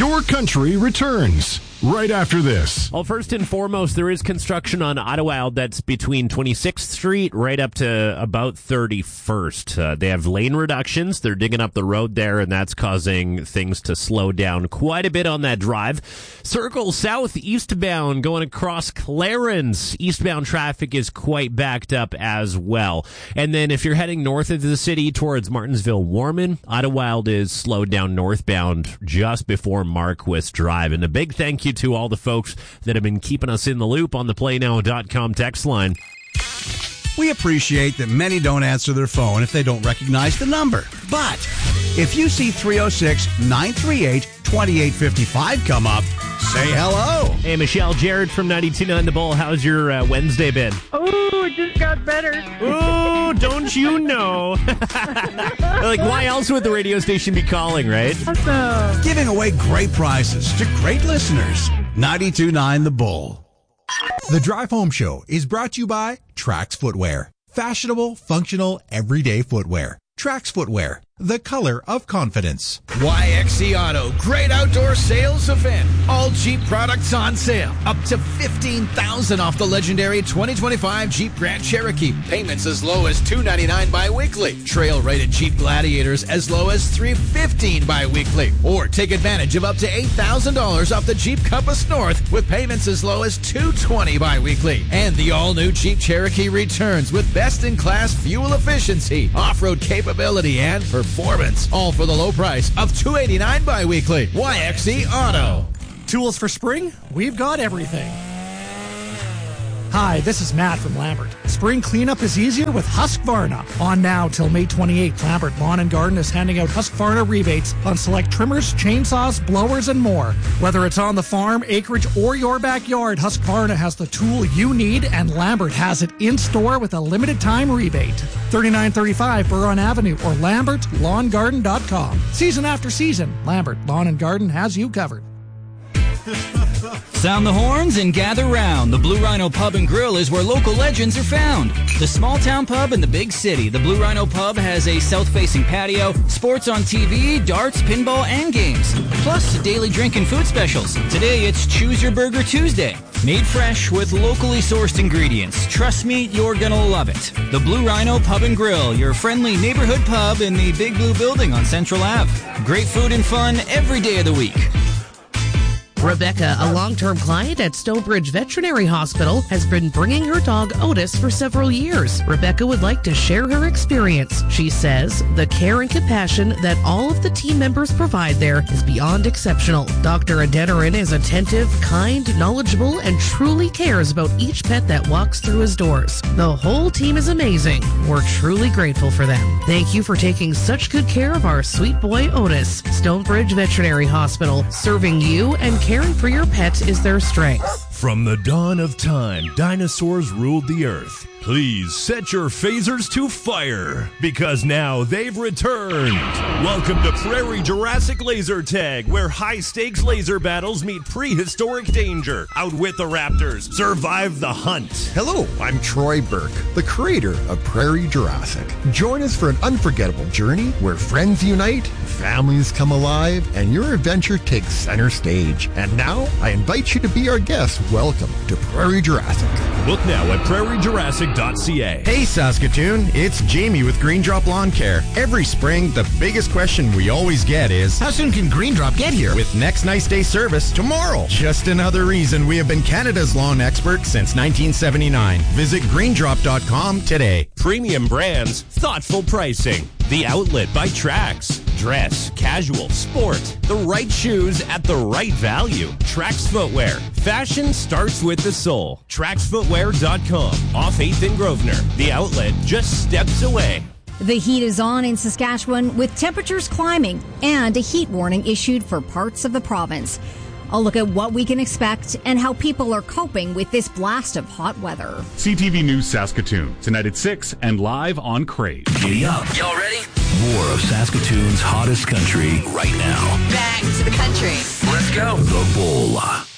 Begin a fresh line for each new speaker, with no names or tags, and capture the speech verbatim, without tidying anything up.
Your Country returns right after this.
Well, first and foremost, there is construction on Idlewild that's between twenty-sixth Street right up to about thirty-first. Uh, they have lane reductions. They're digging up the road there, and that's causing things to slow down quite a bit on that drive. Circle South eastbound going across Clarence. Eastbound traffic is quite backed up as well. And then if you're heading north of the city towards Martinsville-Warman, Idlewild is slowed down northbound just before Marquis Drive. And a big thank you to all the folks that have been keeping us in the loop on the play now dot com text line.
We appreciate that many don't answer their phone if they don't recognize the number. But if you see three oh six, nine three eight, two eight five five come up, say hello.
Hey, Michelle, Jared from ninety-two point nine The Bull. How's your uh, Wednesday been?
Oh, it just got better.
Oh, don't you know? Like, why else would the radio station be calling, right?
Awesome.
Giving away great prizes to great listeners. ninety-two point nine The Bull.
The Drive Home Show is brought to you by Trax Footwear. Fashionable, functional, everyday footwear. Trax Footwear, the color of confidence.
Y X C Auto, great outdoor sales event. All Jeep products on sale. Up to fifteen thousand dollars off the legendary twenty twenty-five Jeep Grand Cherokee. Payments as low as two ninety-nine bi-weekly. Trail-rated Jeep Gladiators as low as three fifteen bi-weekly. Or take advantage of up to eight thousand dollars off the Jeep Compass North with payments as low as two twenty bi-weekly. And the all-new Jeep Cherokee returns with best-in-class fuel efficiency, off-road capability, and performance. All for the low price of two eighty-nine bi-weekly. Y X C Auto.
Tools for spring? We've got everything. Hi, this is Matt from Lambert. Spring cleanup is easier with Husqvarna. On now till May twenty-eighth, Lambert Lawn and Garden is handing out Husqvarna rebates on select trimmers, chainsaws, blowers, and more. Whether it's on the farm, acreage, or your backyard, Husqvarna has the tool you need, and Lambert has it in store with a limited time rebate. thirty-nine thirty-five Buron Avenue or lambert lawn garden dot com. Season after season, Lambert Lawn and Garden has you covered.
Sound the horns and gather round. The Blue Rhino Pub and Grill is where local legends are found. The small town pub in the big city. The Blue Rhino Pub has a south-facing patio, sports on T V, darts, pinball, and games. Plus, daily drink and food specials. Today, it's Choose Your Burger Tuesday. Made fresh with locally sourced ingredients. Trust me, you're gonna love it. The Blue Rhino Pub and Grill, your friendly neighborhood pub in the Big Blue Building on Central Avenue. Great food and fun every day of the week.
Rebecca, a long-term client at Stonebridge Veterinary Hospital, has been bringing her dog Otis for several years. Rebecca would like to share her experience. She says the care and compassion that all of the team members provide there is beyond exceptional. Doctor Adeniran is attentive, kind, knowledgeable, and truly cares about each pet that walks through his doors. The whole team is amazing. We're truly grateful for them. Thank you for taking such good care of our sweet boy Otis. Stonebridge Veterinary Hospital, serving you and caring for your pet is their strength.
From the dawn of time, dinosaurs ruled the earth. Please set your phasers to fire, because now they've returned. Welcome to Prairie Jurassic Laser Tag, where high-stakes laser battles meet prehistoric danger. Outwit the raptors. Survive the hunt.
Hello, I'm Troy Burke, the creator of Prairie Jurassic. Join us for an unforgettable journey where friends unite, families come alive, and your adventure takes center stage. And now, I invite you to be our guest. Welcome to Prairie Jurassic.
Look now at prairie jurassic dot c a.
Hey Saskatoon, it's Jamie with Green Drop Lawn Care. Every spring, the biggest question we always get is, how soon can Green Drop get here? With next nice day service tomorrow. Just another reason we have been Canada's lawn expert since nineteen seventy-nine. Visit green drop dot com today.
Premium brands, thoughtful pricing. The Outlet by Trax. Dress, casual, sport. The right shoes at the right value. Trax Footwear. Fashion starts with the soul. trax footwear dot com. Off eighth and Grosvenor. The Outlet just steps away.
The heat is on in Saskatchewan with temperatures climbing and a heat warning issued for parts of the province. I'll look at what we can expect and how people are coping with this blast of hot weather.
C T V News Saskatoon, tonight at six and live on Crave.
Giddy up. Y'all ready? More of Saskatoon's hottest country right now.
Back to the country.
Let's go. The Bull.